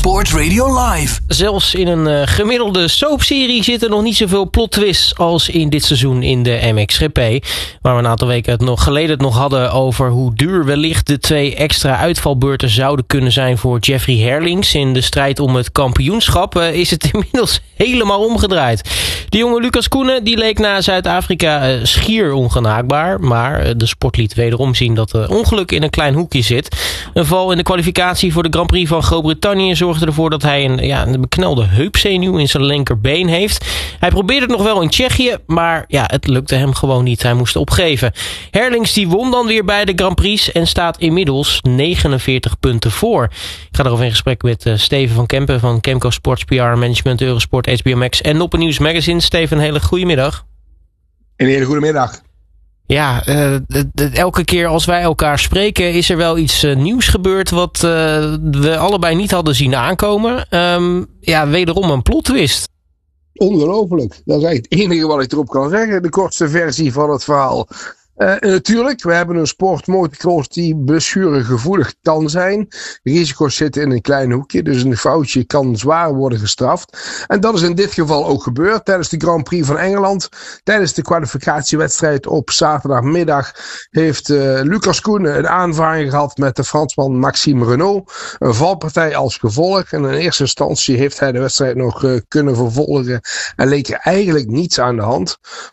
Sport Radio Live. Zelfs in een gemiddelde soapserie zitten nog niet zoveel plot twists als in dit seizoen in de MXGP. Waar we een aantal weken geleden het nog hadden over hoe duur wellicht de 2 extra uitvalbeurten zouden kunnen zijn voor Jeffrey Herlings. In de strijd om het kampioenschap is het inmiddels helemaal omgedraaid. De jonge Lucas Koenen die leek na Zuid-Afrika schier ongenaakbaar. Maar de sport liet wederom zien dat ongeluk in een klein hoekje zit. Een val in de kwalificatie voor de Grand Prix van Groot-Brittannië zorgde ervoor dat hij een beknelde heupzenuw in zijn linkerbeen heeft. Hij probeerde het nog wel in Tsjechië, maar het lukte hem gewoon niet. Hij moest opgeven. Herlings die won dan weer bij de Grand Prix en staat inmiddels 49 punten voor. Ik ga daarover in gesprek met Steven van Kempen van Kemco Sports PR Management, Eurosport, HBO Max en Noppen News Magazine. Steven, een hele goede middag. Een hele goede middag. Ja, elke keer als wij elkaar spreken is er wel iets nieuws gebeurd wat we allebei niet hadden zien aankomen. Wederom een plot twist. Ongelooflijk. Dat is eigenlijk het enige wat ik erop kan zeggen. De kortste versie van het verhaal. Natuurlijk, we hebben een sport motocross die blessuregevoelig kan zijn. Risico's zitten in een klein hoekje, dus een foutje kan zwaar worden gestraft. En dat is in dit geval ook gebeurd tijdens de Grand Prix van Engeland. Tijdens de kwalificatiewedstrijd op zaterdagmiddag heeft Lucas Koenen een aanvaring gehad met de Fransman Maxime Renault. Een valpartij als gevolg. En in eerste instantie heeft hij de wedstrijd nog kunnen vervolgen en leek er eigenlijk niets aan de hand.